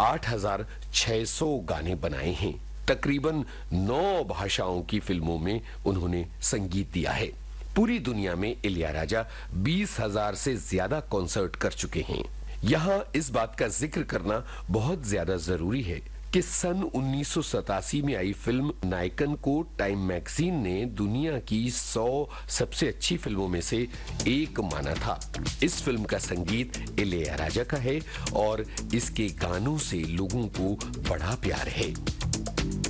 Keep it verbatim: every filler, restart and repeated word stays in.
आठ हज़ार छह सौ गाने बनाए हैं। तकरीबन नौ भाषाओं की फिल्मों में उन्होंने संगीत दिया है। पूरी दुनिया में इलैयाराजा बीस हज़ार से ज्यादा कॉन्सर्ट कर चुके हैं। यहाँ इस बात का जिक्र करना बहुत ज्यादा जरूरी है कि सन उन्नीस सौ सतासी में आई फिल्म नायकन को टाइम मैगजीन ने दुनिया की सौ सबसे अच्छी फिल्मों में से एक माना था। इस फिल्म का संगीत इलैयाराजा का है और इसके गानों से लोगों को बड़ा प्यार है।